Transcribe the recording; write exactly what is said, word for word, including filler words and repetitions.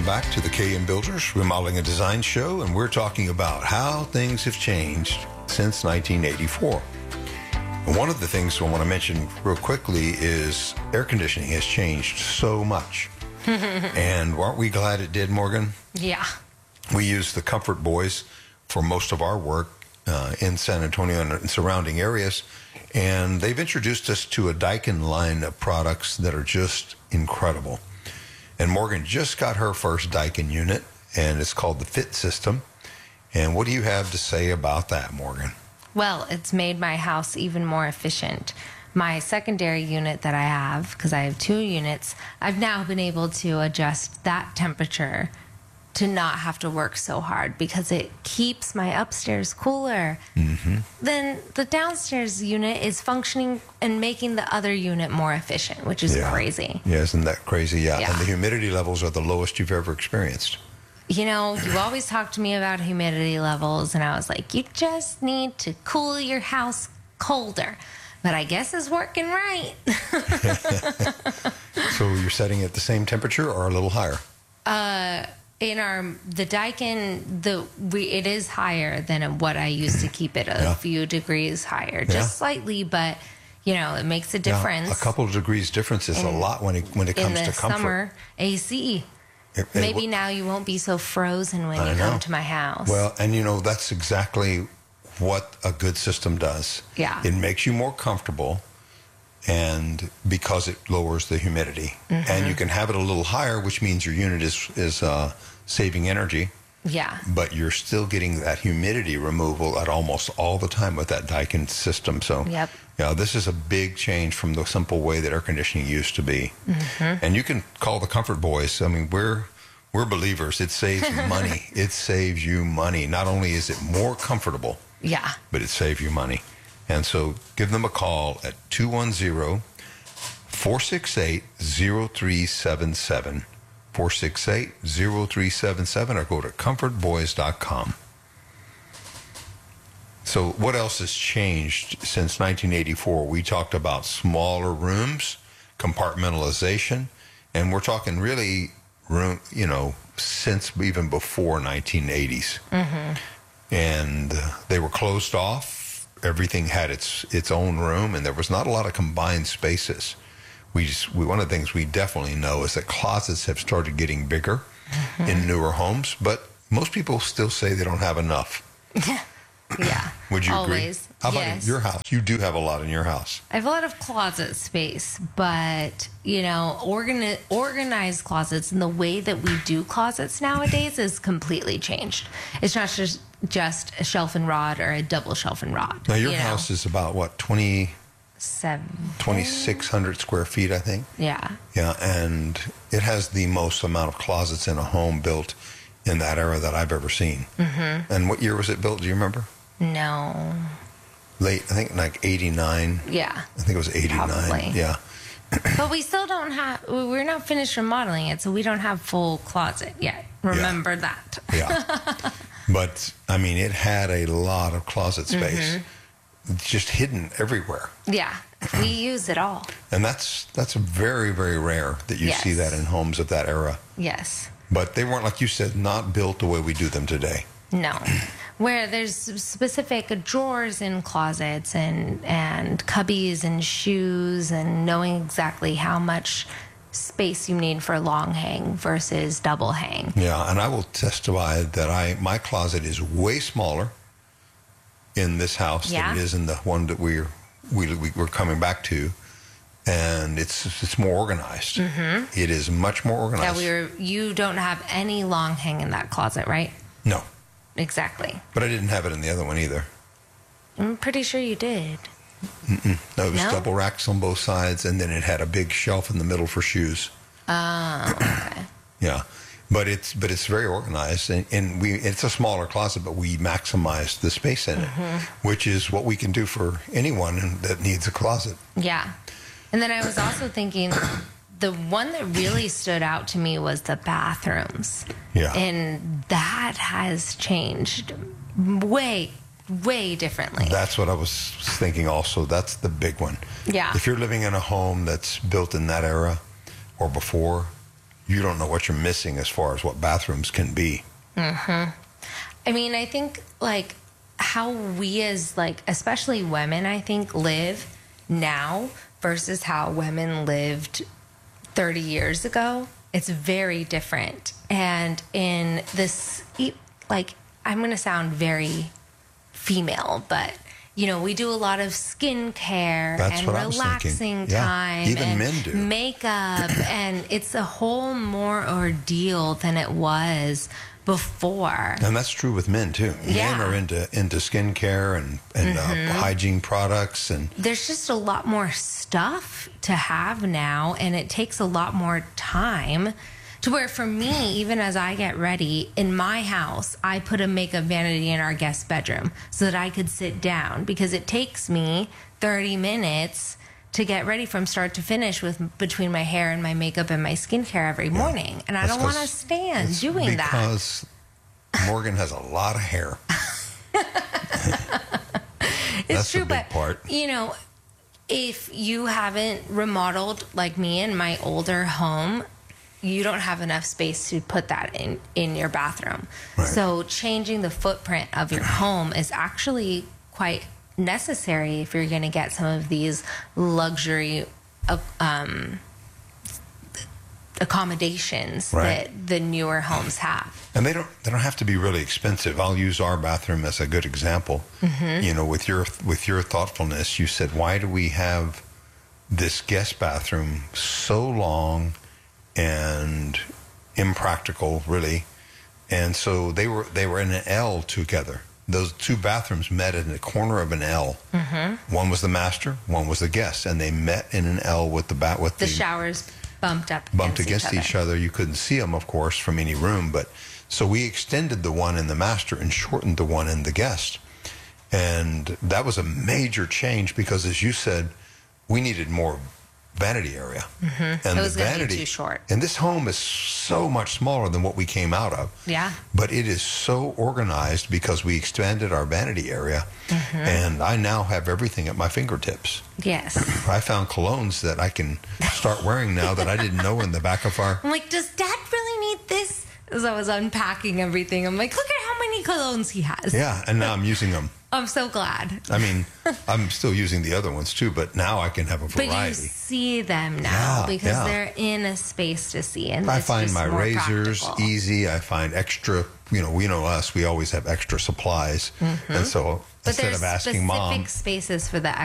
Welcome back to the K M Builders Remodeling and Design Show, and we're talking about how things have changed since nineteen eighty-four. And one of the things I want to mention real quickly is air conditioning has changed so much. And aren't we glad it did, Morgan? Yeah. We use the Comfort Boys for most of our work uh, in San Antonio and surrounding areas, and they've introduced us to a Daikin line of products that are just incredible. And Morgan just got her first Daikin unit, and it's called the Fit System. And what do you have to say about that, Morgan? Well, it's made my house even more efficient. My secondary unit that I have, because I have two units, I've now been able to adjust that temperature to not have to work so hard because it keeps my upstairs cooler. Mm-hmm. Then the downstairs unit is functioning and making the other unit more efficient, which is Yeah. crazy. Yeah, isn't that crazy? Yeah. Yeah. And the humidity levels are the lowest you've ever experienced. You know, you always talk to me about humidity levels, and I was like, you just need to cool your house colder. But I guess it's working right. So you're setting it at the same temperature or a little higher? Uh, in our the Daikin, the we it is higher than what I used to keep it a Yeah. few degrees higher, just Yeah. slightly, but you know it makes a difference. Yeah, a couple of degrees difference is in, a lot when it when it in comes the to comfort. summer A C. It- it- Maybe now you won't be so frozen when I you know. come to my house. Well, and you know, that's exactly what a good system does. Yeah. It makes you more comfortable, and because it lowers the humidity. Mm-hmm. And you can have it a little higher, which means your unit is, is uh, saving energy, yeah. but you're still getting that humidity removal at almost all the time with that Daikin system. So, Yep. yeah, this is a big change from the simple way that air conditioning used to be. Mm-hmm. And you can call the Comfort Boys. I mean, we're we're believers. It saves money. It saves you money. Not only is it more comfortable, Yeah. but it saves you money. And so give them a call at two one zero, four six eight, zero three seven seven, four six eight, zero three seven seven, or go to comfort boys dot com. So what else has changed since nineteen eighty-four? We talked about smaller rooms, compartmentalization, and we're talking really room, you know, since even before nineteen eighties. Mm-hmm. And uh, they were closed off. Everything had its its own room, and there was not a lot of combined spaces. We just we, one of the things we definitely know is that closets have started getting bigger Mm-hmm. in newer homes, but most people still say they don't have enough. Yeah. Would you Always. agree? How about Yes. in your house? You do have a lot in your house. I have a lot of closet space, but, you know, organi- organized closets and the way that we do closets nowadays is completely changed. It's not just just a shelf and rod or a double shelf and rod. Now, your you know? house is about, what, twenty, Seven. twenty-six hundred square feet, I think? Yeah. Yeah, and it has the most amount of closets in a home built in that era that I've ever seen. Mm-hmm. And what year was it built? Do you remember? No. Late, I think like eighty-nine. Yeah. I think it was eighty-nine. Probably. Yeah. But we still don't have, we're not finished remodeling it, so we don't have full closet yet. Remember that. Yeah. But, I mean, it had a lot of closet space. Mm-hmm. Just hidden everywhere. Yeah. We use it all. And that's that's very, very rare that you see Yes. that in homes of that era. Yes. But they weren't, like you said, not built the way we do them today. No. Where there's specific drawers in closets and, and cubbies and shoes and knowing exactly how much space you need for long hang versus double hang. Yeah, and I will testify that I my closet is way smaller in this house Yeah. than it is in the one that we're we, we we're coming back to, and it's it's more organized. Mm-hmm. It is much more organized. Yeah, we were. You don't have any long hang in that closet, right? No, Exactly. but I didn't have it in the other one either. I'm pretty sure you did. No, it was No? double racks on both sides, and then it had a big shelf in the middle for shoes. Oh, okay. Yeah, but it's but it's very organized, and, and we it's a smaller closet, but we maximize the space in it, Mm-hmm. which is what we can do for anyone that needs a closet. Yeah. And then I was also thinking the one that really stood out to me was the bathrooms. Yeah. And that has changed way, way differently. That's what I was thinking also. That's the big one. Yeah. If you're living in a home that's built in that era or before, you don't know what you're missing as far as what bathrooms can be. Mm-hmm. I mean, I think like how we as like, especially women, I think live now versus how women lived thirty years ago. It's very different. And in this, like, I'm going to sound very female, but you know, we do a lot of skincare That's and what I was relaxing thinking. Yeah, time even and men do. makeup, and it's a whole more ordeal than it was before. And that's true with men too. Yeah. Men are into into skincare and and Mm-hmm. uh, hygiene products, and There's just a lot more stuff to have now, and it takes a lot more time. To where for me, even as I get ready in my house, I put a makeup vanity in our guest bedroom so that I could sit down, because it takes me thirty minutes to get ready from start to finish with between my hair and my makeup and my skincare every morning. And I That's don't want to 'cause stand it's doing that. because Morgan has a lot of hair. It's That's the true, big but part. you know, if you haven't remodeled like me in my older home, you don't have enough space to put that in in your bathroom. Right. So changing the footprint of your home is actually quite necessary if you're going to get some of these luxury uh, um, accommodations Right. that the newer homes have. And they don't they don't have to be really expensive. I'll use our bathroom as a good example. Mm-hmm. You know, with your with your thoughtfulness, you said, why do we have this guest bathroom so long and impractical, really? And so they were they were in an L together. Those two bathrooms met in the corner of an L. Mm-hmm. One was the master, one was the guest, and they met in an L with the bat with The the showers bumped up bumped against, against each other. You couldn't see them, of course, from any room. But so we extended the one in the master and shortened the one in the guest. And that was a major change because, as you said, we needed more vanity area. Mm-hmm. And It was the gonna be vanity, too short. And this home is so much smaller than what we came out of. Yeah. But it is so organized because we expanded our vanity area. Mm-hmm. And I now have everything at my fingertips. Yes. I found colognes that I can start wearing now that I didn't know in the back of our... I'm like, does Dad really need this? As I was unpacking everything, I'm like, look at how many colognes he has. Yeah, and now I'm using them. I'm so glad. I mean, I'm still using the other ones too, but now I can have a But you variety. see them now Yeah, because yeah. they're in a space to see. And I it's find just my more razors practical. easy. I find extra, you know, we know us, we always have extra supplies. And so But instead there's of asking specific mom, spaces for the